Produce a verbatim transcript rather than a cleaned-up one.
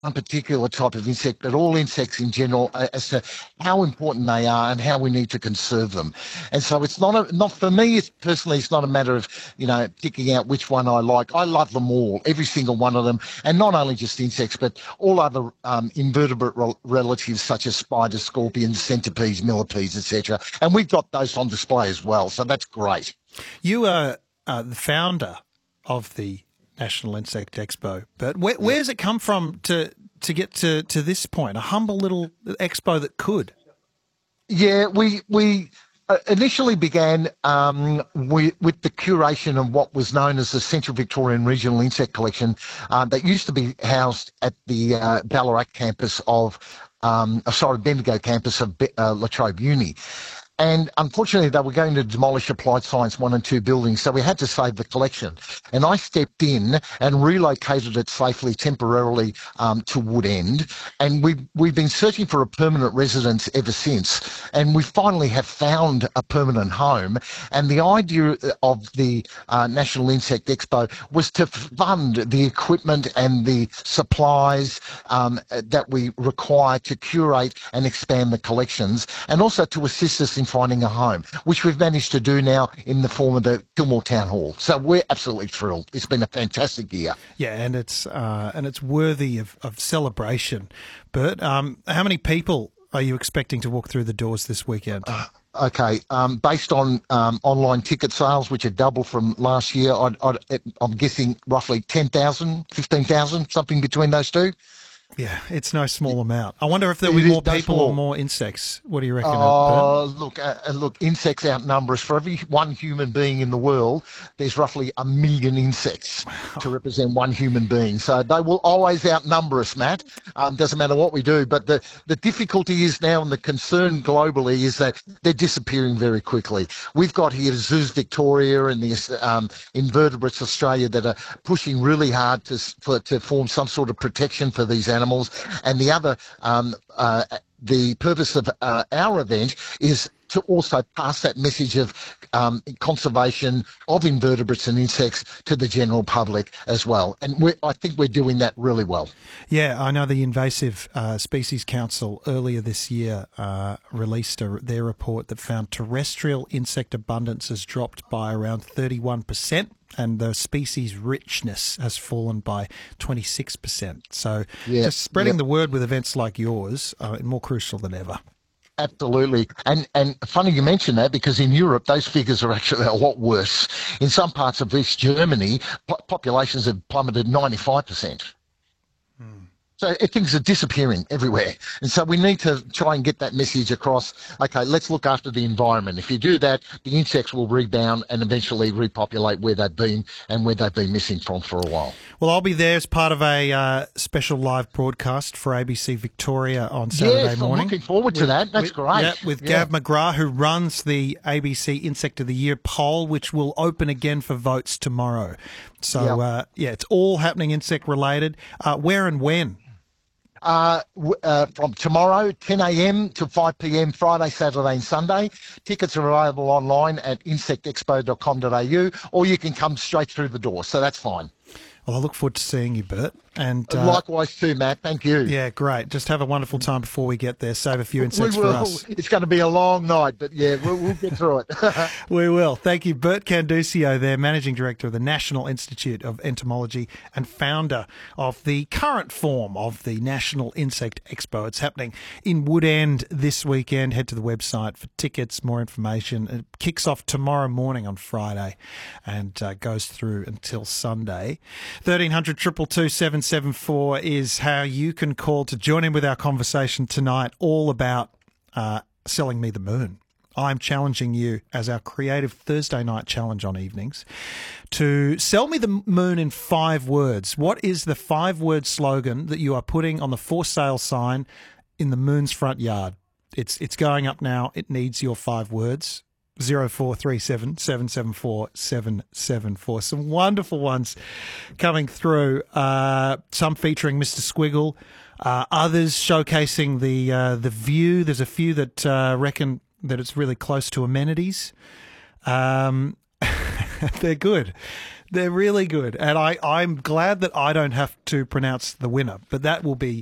one particular type of insect, but all insects in general, uh, as to how important they are and how we need to conserve them. And so it's not a, not for me. It's personally, it's not a matter of you know picking out which one I like. I love them all, every single one of them, and not only just insects, but all other um, invertebrate rel- relatives such as spiders, scorpions, centipedes, millipedes, et cetera. And we've got those on display as well, so that's great. You are uh, the founder of the National Insect Expo, but where, where does it come from to to get to, to this point? A humble little expo that could. Yeah, we we uh, initially began um, we, with the curation of what was known as the Central Victorian Regional Insect Collection uh, that used to be housed at the uh, Ballarat campus of, um, uh, sorry, Bendigo campus of uh, La Trobe Uni. And unfortunately, they were going to demolish Applied Science one and two buildings, so we had to save the collection. And I stepped in and relocated it safely, temporarily, um, to Woodend. And we've, we've been searching for a permanent residence ever since. And we finally have found a permanent home. And the idea of the uh, National Insect Expo was to fund the equipment and the supplies um, that we require to curate and expand the collections, and also to assist us in finding a home, which we've managed to do now in the form of the Gilmore Town Hall. So we're absolutely thrilled. It's been a fantastic year. Yeah, and it's uh, and it's worthy of, of celebration. Bert, um, how many people are you expecting to walk through the doors this weekend? Uh, okay, um, based on um, online ticket sales, which are double from last year, I'd, I'd, I'm guessing roughly ten thousand, fifteen thousand, something between those two. Yeah, it's no small amount. I wonder if there'll be more people or more insects. What do you reckon? Oh, look, uh, look, insects outnumber us. For every one human being in the world, there's roughly a million insects to represent one human being. So they will always outnumber us, Matt. Um, doesn't matter what we do. But the, the difficulty is now, and the concern globally, is that they're disappearing very quickly. We've got here Zoos Victoria and the um, Invertebrates Australia that are pushing really hard to, for, to form some sort of protection for these animals. Animals, and the other, um, uh, the purpose of uh, our event is to also pass that message of um, conservation of invertebrates and insects to the general public as well. And we're, I think we're doing that really well. Yeah, I know the Invasive uh, Species Council earlier this year uh, released a, their report that found terrestrial insect abundance has dropped by around thirty-one percent. And the species richness has fallen by twenty-six percent. So yeah, just spreading yeah. the word with events like yours are more crucial than ever. Absolutely. And and funny you mention that, because in Europe, those figures are actually a lot worse. In some parts of East Germany, po- populations have plummeted ninety-five percent. Hmm. So things are disappearing everywhere. And so we need to try and get that message across. Okay, let's look after the environment. If you do that, the insects will rebound and eventually repopulate where they've been and where they've been missing from for a while. Well, I'll be there as part of a uh, special live broadcast for A B C Victoria on Saturday yes, morning. I'm looking forward to with, that. That's with, great. Yeah, with yeah. Gav McGrath, who runs the A B C Insect of the Year poll, which will open again for votes tomorrow. So, yeah, uh, yeah it's all happening insect related. Uh, where and when? Uh, uh, from tomorrow, ten a.m. to five p.m, Friday, Saturday and Sunday. Tickets are available online at insect expo dot com dot a u, or you can come straight through the door, so that's fine. Well, I look forward to seeing you, Bert. And uh, likewise too, Matt. Thank you. Yeah, great. Just have a wonderful time before we get there. Save a few insects we will. for us. It's going to be a long night, but yeah, we'll, we'll get through it. We will. Thank you, Bert Canducio there, Managing Director of the National Institute of Entomology and founder of the current form of the National Insect Expo. It's happening in Woodend this weekend. Head to the website for tickets, more information. It kicks off tomorrow morning on Friday and uh, goes through until Sunday. thirteen hundred, two two two, seven seven four is how you can call to join in with our conversation tonight, all about uh, selling me the moon. I'm challenging you as our creative Thursday night challenge on evenings to sell me the moon in five words. What is the five-word slogan that you are putting on the for sale sign in the moon's front yard? It's it's going up now. It needs your five words. Zero four three seven seven seven four seven seven four. Some wonderful ones coming through. Uh, some featuring Mister Squiggle, uh, others showcasing the uh, the view. There's a few that uh, reckon that it's really close to amenities. Um, they're good. They're really good. And I, I'm glad that I don't have to pronounce the winner, but that will be